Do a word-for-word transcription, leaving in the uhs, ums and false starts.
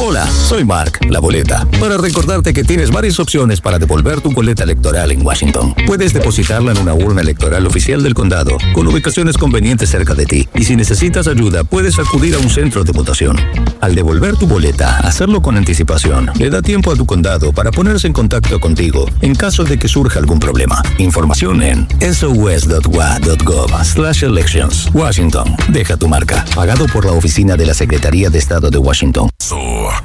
Hola, soy Mark, la boleta, para recordarte que tienes varias opciones para devolver tu boleta electoral en Washington. Puedes depositarla en una urna electoral oficial del condado, con ubicaciones convenientes cerca de ti. Y si necesitas ayuda, puedes acudir a un centro de votación. Al devolver tu boleta, hacerlo con anticipación le da tiempo a tu condado para ponerse en contacto contigo en caso de que surja algún problema. Información en sos.wa.gov slash elections. Washington, deja tu marca. Pagado por la Oficina de la Secretaría de Estado de Washington. So,